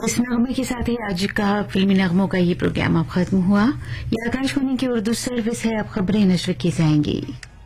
इस नगमे के साथ ही आज का फिल्मी नगमों का ये प्रोग्राम अब खत्म हुआ। ये आकाशवाणी की उर्दू सर्विस है। अब खबरें नश्र की जाएंगी।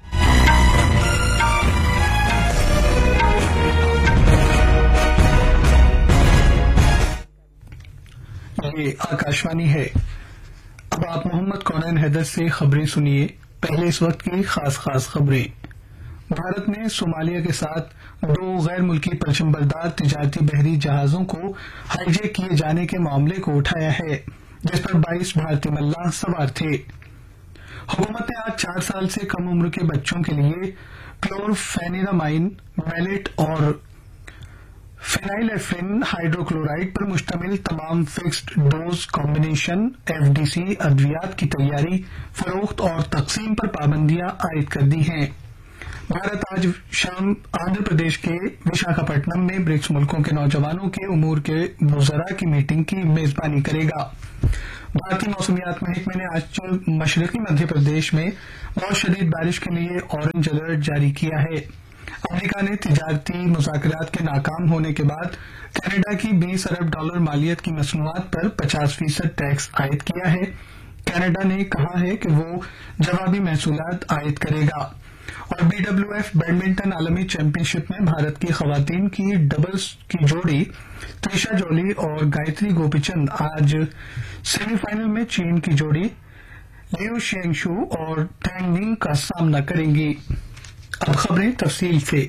ये आकाशवाणी है। अब आप मोहम्मद कौनैन हैदर से खबरें सुनिए। पहले इस वक्त की खास खबरें। भारत ने सोमालिया के साथ 2 गैर मुल्की परचमबरदार तिजारती बहरी जहाजों को हाईजैक किए जाने के मामले को उठाया है, जिस पर 22 भारतीय मल्लाह सवार थे। हुकूमत ने आज 4 साल से कम उम्र के बच्चों के लिए क्लोरफेनिरामाइन, मैलेट और फेनाइलेफ्रिन हाइड्रोक्लोराइड पर मुश्तमिल तमाम फिक्स्ड डोज कॉम्बिनेशन FDC अद्वियात की तैयारी, फरोख्त और तकसीम पर पाबंदियां आयद कर दी हैं। भारत आज शाम आंध्र प्रदेश के विशाखापट्टनम में ब्रिक्स मुल्कों के नौजवानों के उमूर के वुज़रा की मीटिंग की मेजबानी करेगा। भारतीय मौसमियात महकमे ने आज मशरकी मध्य प्रदेश में बहुत शदीद बारिश के लिए ऑरेंज अलर्ट जारी किया है। अमेरिका ने तिजारती मुज़ाकरात के नाकाम होने के बाद कनाडा की $20 अरब मालियत की मसनूआत पर 50% टैक्स आयद किया है। कनाडा ने कहा है कि वो जवाबी महसूलात आयद करेगा। और BWF बैडमिंटन आलमी चैंपियनशिप में भारत की खवातीन की डबल्स की जोड़ी त्रिशा जॉली और गायत्री गोपीचंद आज सेमीफाइनल में चीन की जोड़ी लियू शेंगशू और टैंग निंग का सामना करेंगी। अब खबरें तफसील से।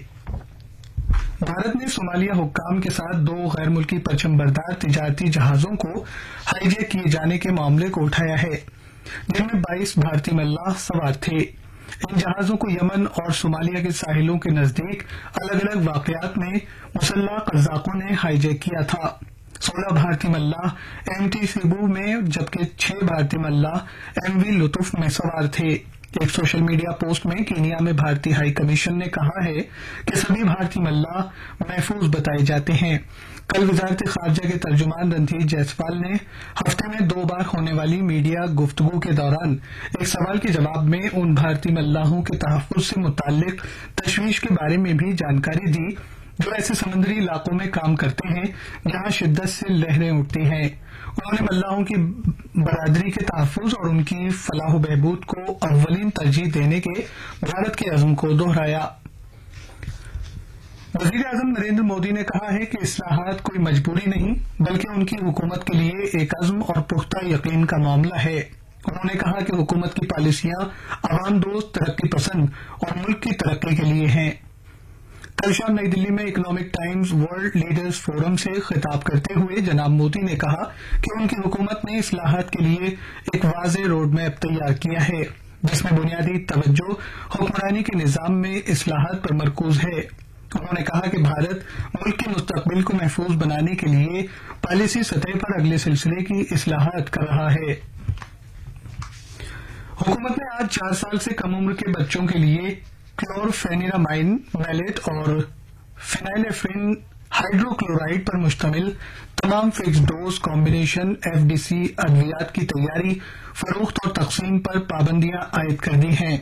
भारत ने सोमालिया हुक्काम के साथ 2 गैर मुल्की परचमबरदार तिजारती जहाजों को हाईजैक किए जाने के मामले को उठाया है, जिनमें 22 भारतीय मल्लाह सवार थे। इन जहाजों को यमन और सोमालिया के साहिलों के नजदीक अलग अलग वाकयात में मुसल्लह कज़ाकों ने हाईजैक किया था। 16 भारतीय मल्लाह MT सिबू में जबकि 6 भारतीय मल्लाह MV लुतुफ में सवार थे। एक सोशल मीडिया पोस्ट में कीनिया में भारतीय हाई कमीशन ने कहा है कि सभी भारतीय मल्लाह महफूज बताए जाते हैं। कल वजारत खारजा के तर्जुमान रणधीर जायसवाल ने हफ्ते में 2 बार होने वाली मीडिया गुफ्तगू के दौरान एक सवाल के जवाब में उन भारतीय मल्लाहों के तहफ़्फ़ुज़ से मुताल्लिक तशवीश के बारे में भी जानकारी दी जो ऐसे समुद्री इलाकों में काम करते हैं जहां शिद्दत से लहरें उठती हैं। उन्होंने मल्लाहों की बरादरी के तहफ़्फ़ुज़ और उनकी फलाह व बहबूद को अव्वलीन तरजीह देने के भारत के अज़्म को दोहराया। वज़ीर आज़म नरेंद्र मोदी ने कहा है कि इस्लाहात कोई मजबूरी नहीं बल्कि उनकी हुकूमत के लिए एक अज़्म और पुख्ता यकीन का मामला है। उन्होंने कहा कि हुकूमत की पॉलिसियां अवाम दोस्त, तरक्की पसंद और मुल्क की तरक्की के लिए हैं। कल शाम नई दिल्ली में economic times world leaders forum से खिताब करते हुए जनाब मोदी ने कहा कि उनकी हुकूमत ने इस्लाहात के लिए एक वाज़ेह रोड मैप तैयार किया है, जिसमें बुनियादी तवज्जो हुक्मरानी के निज़ाम में इस्लाहात पर मरकूज है। उन्होंने कहा कि भारत मुल्क के मुस्तकबिल को महफूज बनाने के लिए पॉलिसी सतह पर अगले सिलसिले की इस्लाहात कर रहा है। हुकूमत ने आज 4 साल से कम उम्र के बच्चों के लिए क्लोरफेनिरामाइन, मैलेट और फेनाइलेफ्रिन हाइड्रोक्लोराइड पर मुश्तमिल तमाम फिक्स्ड डोज कॉम्बिनेशन FDC अद्वियात की तैयारी, फरोख्त और तकसीम पर पाबंदियां आयद कर दी हैं।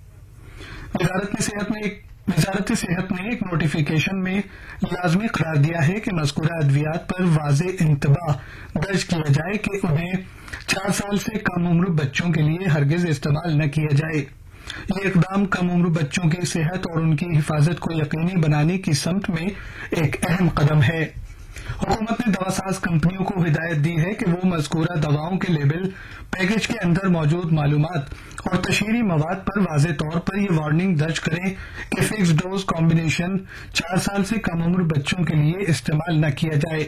वजारत सेहत ने एक नोटिफिकेशन में लाजमी करार दिया है कि मज़कूरा अद्वियात पर वाज़ेह इंतबाह दर्ज किया जाए कि उन्हें 4 साल से कम उम्र बच्चों के लिए हरगिज इस्तेमाल न किया जाए। ये इकदाम कम उम्र बच्चों की सेहत और उनकी हिफाजत को यकीनी बनाने की समत में एक अहम कदम है। हुकूमत ने दवासाज कंपनियों को हिदायत दी है कि वो मज़कूरा दवाओं के लेबल, पैकेज के अंदर मौजूद मालूमात और तशहीरी मवाद पर वाज़ेह तौर पर यह वार्निंग दर्ज करें कि फिक्स्ड डोज कॉम्बिनेशन 4 साल से कम उम्र बच्चों के लिए इस्तेमाल न किया जाए।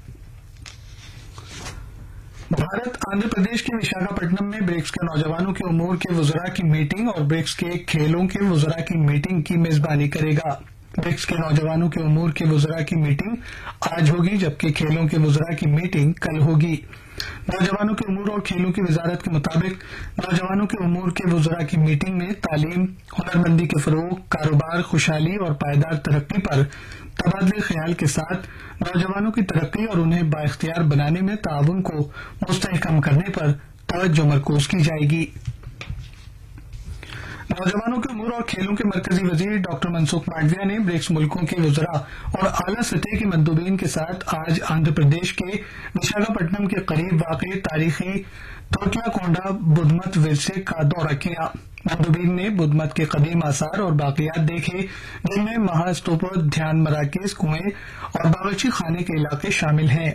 भारत आंध्र प्रदेश के विशाखापट्टनम में ब्रिक्स के नौजवानों के उमूर के वुज़रा की मीटिंग और ब्रिक्स के खेलों के वुज़रा की मीटिंग की मेजबानी करेगा। ब्रिक्स के नौजवानों के उमूर के वुज़रा की मीटिंग आज होगी, जबकि खेलों के वुज़रा की मीटिंग कल होगी। नौजवानों के उमूर और खेलों की वजारत के मुताबिक नौजवानों के उमूर के वुज़रा की मीटिंग में तालीम, हुनरमंदी के फरोग, कारोबार, खुशहाली और पायदार तरक्की पर तबादले ख्याल के साथ नौजवानों की तरक्की और उन्हें बाइख्तियार बनाने में ताउन को मुस्तहकम करने पर तवज्जो मरकूज की जाएगी। नौजवानों के उमूर और खेलों के मरकजी वजीर डॉक्टर मनसुख मांडविया ने ब्रिक्स मुल्कों के वज़रा और आला सतह के मंदूबीन के साथ आज आंध्र प्रदेश के विशाखापट्टनम के करीब वाक़ तारीखी तोट्याकोंडा बुद्धमत विरसे का दौरा किया। मंदूबीन ने बुद्धमत के कदीम आसार और बाक़ियात देखे, जिनमें महास्तूप, ध्यान मराकज़, कुएं और बावर्ची खाने के इलाके शामिल हैं।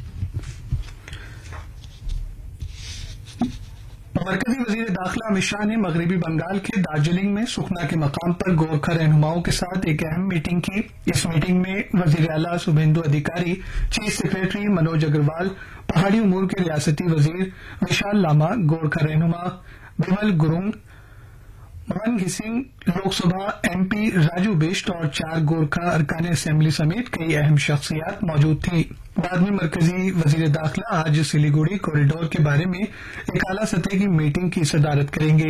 मरकजी वजीर दाखिला अमित शाह ने मगरबी बंगाल के दार्जिलिंग में सुखना के मकाम पर गोरखा रहनुमाओं के साथ एक अहम मीटिंग की। इस मीटिंग में वजीर आला शुभेंदु अधिकारी, चीफ सेक्रेटरी मनोज अग्रवाल, पहाड़ी उमूर के रियासती वजीर विशाल लामा, गोरखा रहनुमा बिमल गुरुंग, मन घिसिंग, लोकसभा एमपी राजू बिष्ट और 4 गोरखा अरकान असेंबली समेत कई अहम शख्सियात मौजूद थी। बाद में मरकजी वजीर दाखिला आज सिलीगुड़ी कॉरिडोर के बारे में एक आला सतह की मीटिंग की सदारत करेंगे।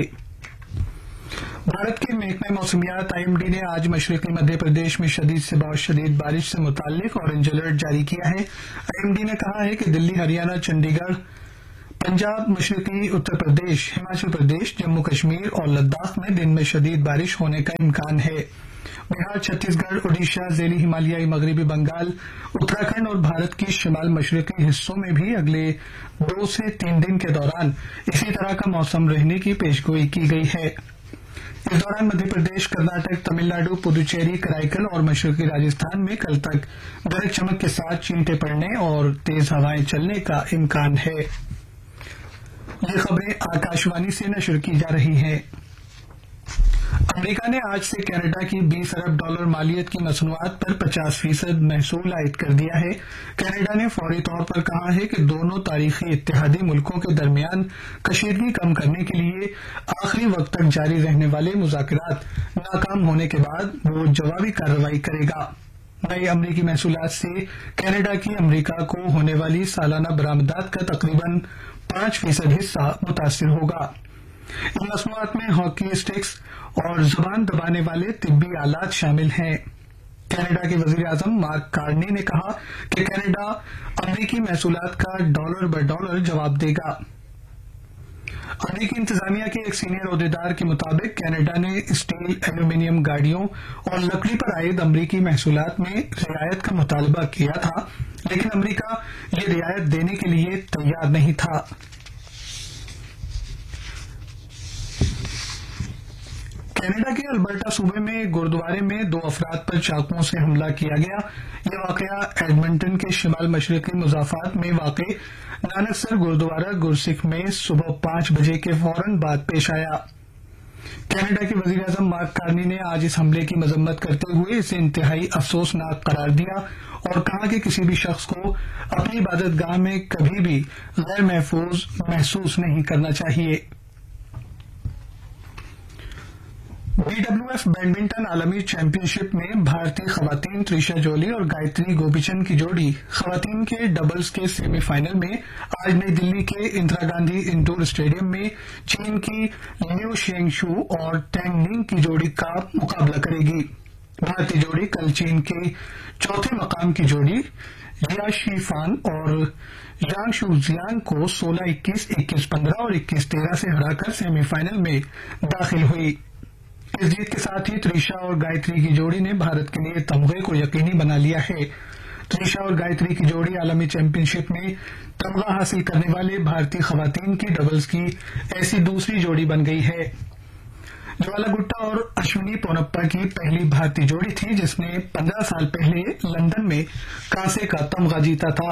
भारत के महकमे मौसमियात आईएमडी ने आज मशरकी मध्य प्रदेश में शदीद से बहुत शदीद बारिश से मुताल्लिक ऑरेंज अलर्ट जारी किया है। आईएमडी ने कहा है कि दिल्ली, हरियाणा, चंडीगढ़, पंजाब, मशरकी उत्तर प्रदेश, हिमाचल प्रदेश, जम्मू कश्मीर और लद्दाख में दिन में शदीद बारिश होने का इम्कान है। बिहार, छत्तीसगढ़, ओडिशा, ज़ेली हिमालयाई मगरबी बंगाल, उत्तराखंड और भारत की शिमाल मशरकी हिस्सों में भी अगले 2 से 3 दिन के दौरान इसी तरह का मौसम रहने की पेशगोई की गई है। इस दौरान मध्य प्रदेश, कर्नाटक, तमिलनाडु, पुदुचेरी, कराईकल और मशरकी राजस्थान में कल तक गरज चमक के साथ छींटे पड़ने और तेज हवाएं चलने का इम्कान है। ये खबरें आकाशवाणी से नशर की जा रही हैं। अमेरिका ने आज से कनाडा की $20 अरब मालियत की मसनूआत पर 50% महसूल आयद कर दिया है। कनाडा ने फौरी तौर पर कहा है कि दोनों तारीखी इत्तेहादी मुल्कों के दरमियान कशीदगी कम करने के लिए आखिरी वक्त तक जारी रहने वाले मुज़ाकरात नाकाम होने के बाद वो जवाबी कार्रवाई करेगा। नई अमरीकी महसूलात से कनाडा की अमरीका को होने वाली सालाना बरामदात का तकरीबन 5% हिस्सा मुतासिर होगा। इन मसनूआत में हॉकी स्टिक्स और जुबान दबाने वाले तिब्बी आलात शामिल हैं। कनाडा के वजीर आजम मार्क कार्नी ने कहा कि कनाडा अमरीकी महसूलात का डॉलर ब डॉलर जवाब देगा। अमरीकी इंतजामिया के एक सीनियर ओहदेदार के मुताबिक कनाडा ने स्टील, एल्यूमीनियम गाड़ियों और लकड़ी पर आयद अमरीकी महसूलात में रियायत का मुतालबा किया था, लेकिन अमरीका ये रियायत देने के लिए तैयार नहीं था। कनाडा के अल्बर्टा सूबे में गुरुद्वारे में 2 अफराद पर चाकुओं से हमला किया गया। यह वाकया एडमंटन के शिमाल मशरकी मुजाफात में वाक़े नानकसर गुरुद्वारा गुरसिख में सुबह 5 बजे के फौरन बाद पेश आया। कनाडा के वजीर आजम मार्क कार्नी ने आज इस हमले की मजम्मत करते हुए इसे इंतहाई अफसोसनाक करार दिया और कहा कि किसी भी शख्स को अपनी इबादतगाह में कभी भी गैर महफूज महसूस नहीं करना चाहिए। BWF बैडमिंटन आलमी चैंपियनशिप में भारतीय खवातीन त्रिशा जोली और गायत्री गोपीचंद की जोड़ी खवातीन के डबल्स के सेमीफाइनल में आज नई दिल्ली के इंदिरा गांधी इंडोर स्टेडियम में चीन की लिu शेंगशू और टैंग निंग की जोड़ी का मुकाबला करेगी। भारतीय जोड़ी कल चीन के चौथे मकाम की जोड़ी या शीफान और यांग शुजियांग को 16-21, 21-15 और 21-13 से हराकर सेमीफाइनल में दाखिल हुई। इस जीत के साथ ही त्रिशा और गायत्री की जोड़ी ने भारत के लिए तमगे को यकीनी बना लिया है। त्रिशा और गायत्री की जोड़ी आलमी चैंपियनशिप में तमगा हासिल करने वाले भारतीय खवातीन की डबल्स की ऐसी दूसरी जोड़ी बन गई है। ज्वाला गुट्टा और अश्विनी पोनप्पा की पहली भारतीय जोड़ी थी जिसने 15 साल पहले लंदन में कांसे का तमगा जीता था।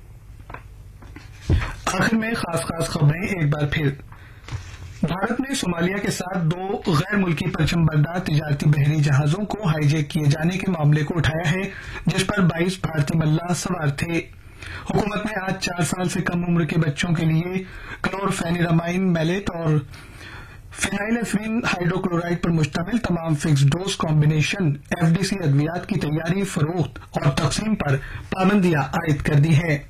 आखिर में खास खबरें एक बार फिर। भारत ने सोमालिया के साथ 2 गैर मुल्की परचमबरदार तिजारती बहरी जहाजों को हाईजैक किए जाने के मामले को उठाया है, जिस पर 22 भारतीय मल्लाह सवार थे। हुकूमत ने आज 4 साल से कम उम्र के बच्चों के लिए क्लोरफेनिरामाइन मैलेट और फिनाइलेफ्रिन हाइड्रोक्लोराइड पर मुश्तमिल तमाम फिक्स डोज कॉम्बिनेशन FDC अद्वियात की तैयारी, फरोख्त और तकसीम पर पाबंदियां आयद कर दी है।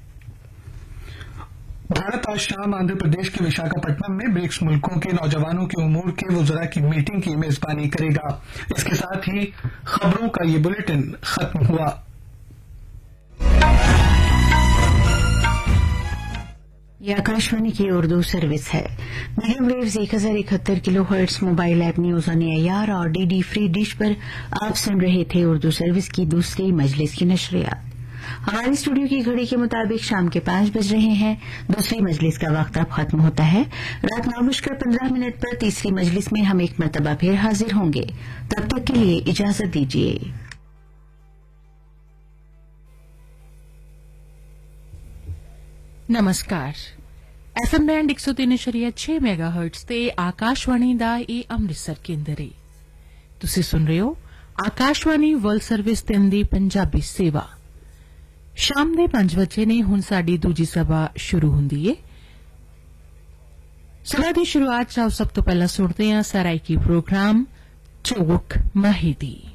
भारत आज शाम आंध्र प्रदेश के विशाखापट्टनम में ब्रिक्स मुल्कों के नौजवानों के उमूर के वज़रा की मीटिंग की मेजबानी करेगा। इसके साथ ही खबरों का ये बुलेटिन खत्म हुआ। ये आकाशवाणी की उर्दू सर्विस है। Medium waves 1071 kilohertz mobile app news on AIR और डीडी फ्री डिश पर आप सुन रहे थे उर्दू सर्विस की दूसरी मजलिस की नशरियात। हमारी स्टूडियो की घड़ी के मुताबिक शाम के 5 बज रहे हैं। दूसरी मजलिस का वक्त अब खत्म होता है। रात 9:15 पर तीसरी मजलिस में हम एक मरतबा फिर हाजिर होंगे। तब तक के लिए इजाजत दीजिए। ਨਮਸਕਾਰ FM ਬੈਂਡ 103.6 ਮੈਗਾਹਰਟਜ਼ ਤੇ ਆਕਾਸ਼ਵਾਣੀ ਦਾ ਇਹ ਅੰਮ੍ਰਿਤਸਰ ਕੇਂਦਰ ਹੈ। ਤੁਸੀਂ ਸੁਣ ਰਹੇ ਹੋ ਆਕਾਸ਼ਵਾਣੀ ਵਰਲਡ ਸਰਵਿਸ 3 ਦੀ ਪੰਜਾਬੀ ਸੇਵਾ। ਸ਼ਾਮ ਦੇ 5 ਵਜੇ ਨੇ ਹੁਣ ਸਾਡੀ ਦੂਜੀ ਸਭਾ ਸ਼ੁਰੂ ਹੁੰਦੀ ਹੈ। ਸਭਾ ਦੀ ਸ਼ੁਰੂਆਤ ਸਭ ਤੋਂ ਪਹਿਲਾਂ ਸੁਣਦੇ ਹਾਂ ਸਰਾਇਕੀ ਪ੍ਰੋਗਰਾਮ ਚੌਕ ਮਾਹੀਦੀ।